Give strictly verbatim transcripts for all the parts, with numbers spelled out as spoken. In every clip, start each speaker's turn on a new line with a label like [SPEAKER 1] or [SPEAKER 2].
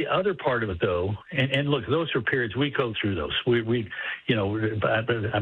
[SPEAKER 1] the other part of it, though, and, and look, those are periods we go through those. We, we you know, I,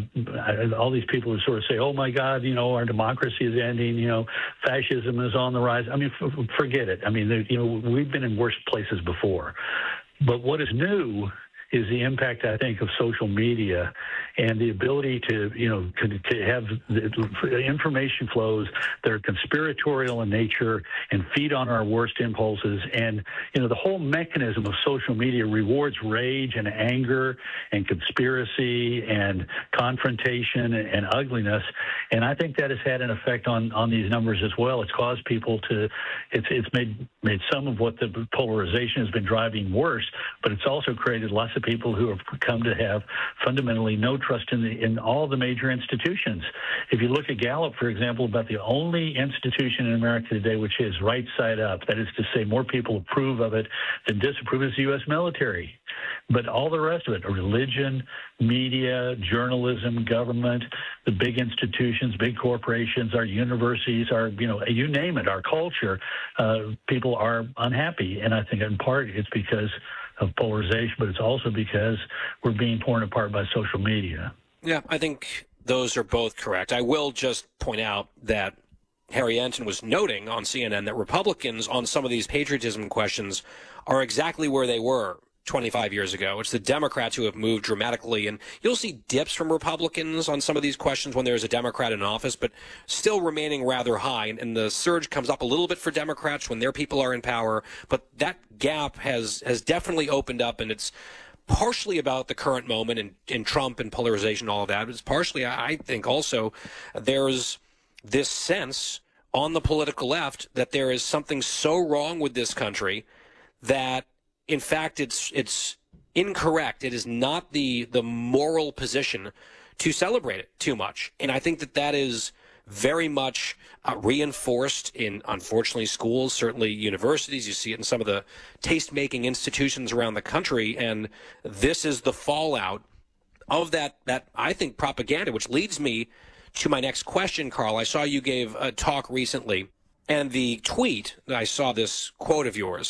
[SPEAKER 1] I, I, all these people who sort of say, "Oh my God, you know, our democracy is ending. You know, fascism is on the rise." I mean, f- forget it. I mean, you know, we've been in worse places before. But what is new is the impact, I think, of social media and the ability to, you know, to, to have the information flows that are conspiratorial in nature and feed on our worst impulses. And, you know, the whole mechanism of social media rewards rage and anger and conspiracy and confrontation and, and ugliness. And I think that has had an effect on, on these numbers as well. It's caused people to, it's, it's made, made some of what the polarization has been driving worse, but it's also created lots of people who have come to have fundamentally no trust in the, in all the major institutions. If you look at Gallup, for example, about the only institution in America today which is right side up, that is to say more people approve of it than disapprove, is the U S military. But all the rest of it, religion, media, journalism, government, the big institutions, big corporations, our universities, our, you know, you name it, our culture, uh, people are unhappy. And I think in part it's because of polarization, but it's also because we're being torn apart by social media.
[SPEAKER 2] Yeah, I think those are both correct. I will just point out that Harry Enten was noting on C N N that Republicans on some of these patriotism questions are exactly where they were twenty-five years ago. It's the Democrats who have moved dramatically, and you'll see dips from Republicans on some of these questions when there's a Democrat in office, but still remaining rather high. And, and the surge comes up a little bit for Democrats when their people are in power, but that gap has, has definitely opened up, and it's partially about the current moment and, and Trump and polarization, all of that. It's partially, I think, also there's this sense on the political left that there is something so wrong with this country that in fact, it's it's incorrect. It is not the the moral position to celebrate it too much. And I think that that is very much uh, reinforced in, unfortunately, schools, certainly universities. You see it in some of the taste-making institutions around the country. And this is the fallout of that, that I think, propaganda, which leads me to my next question, Carl. I saw you gave a talk recently, and the tweet, I saw this quote of yours.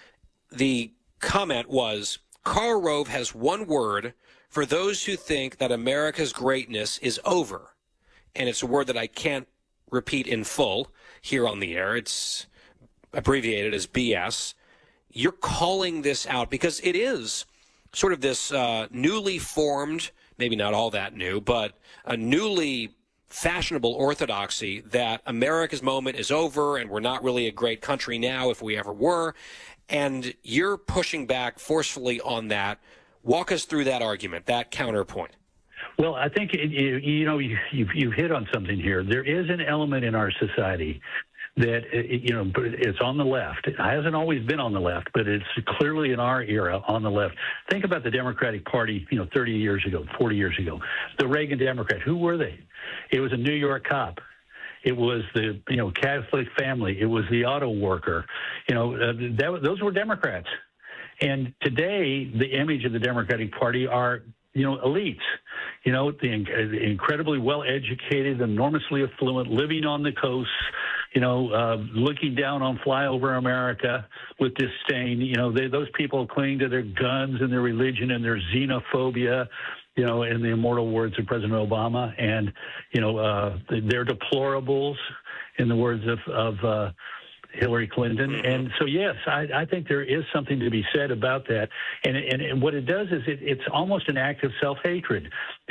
[SPEAKER 2] The comment was, Karl Rove has one word for those who think that America's greatness is over. And it's a word that I can't repeat in full here on the air. It's abbreviated as B S. You're calling this out because it is sort of this uh, newly formed, maybe not all that new, but a newly fashionable orthodoxy that America's moment is over and we're not really a great country now if we ever were. And you're pushing back forcefully on that. Walk us through that argument, that counterpoint.
[SPEAKER 1] Well, I think, it, you, you know, you, you've, you've hit on something here. There is an element in our society that, it, you know, it's on the left. It hasn't always been on the left, but it's clearly in our era on the left. Think about the Democratic Party, you know, thirty years ago, forty years ago. The Reagan Democrat, who were they? It was a New York cop. It was the, you know, Catholic family. It was the auto worker. You know, uh, that, those were Democrats. And today, the image of the Democratic Party are, you know, elites, you know, the, the incredibly well-educated, enormously affluent, living on the coast, you know, uh, looking down on flyover America with disdain. You know, they, those people clinging to their guns and their religion and their xenophobia, you know, in the immortal words of President Obama. And, you know, uh, they're deplorables, in the words of, of uh, Hillary Clinton. And so, yes, I, I think there is something to be said about that. And, and, and what it does is it, it's almost an act of self-hatred.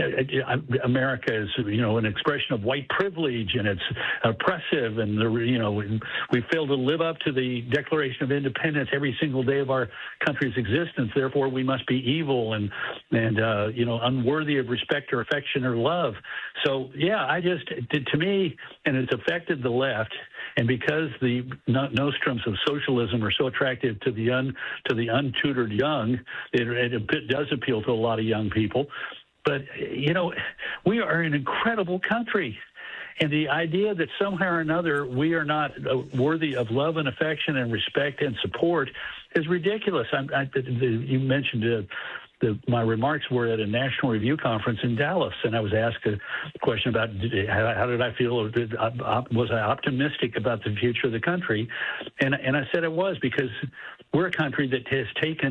[SPEAKER 1] America is, you know, an expression of white privilege, and it's oppressive. And, the, you know, we, we fail to live up to the Declaration of Independence every single day of our country's existence. Therefore, we must be evil and, and uh, you know, unworthy of respect or affection or love. So, yeah, I just, to me, and it's affected the left. And because the nostrums of socialism are so attractive to the un, to the untutored young, it, it does appeal to a lot of young people. But, you know, we are an incredible country. And the idea that somehow or another we are not worthy of love and affection and respect and support is ridiculous. I, I, you mentioned uh, the, my remarks were at a National Review conference in Dallas, and I was asked a question about how, how did I feel? Was I optimistic about the future of the country? And, and I said I was, because we're a country that has taken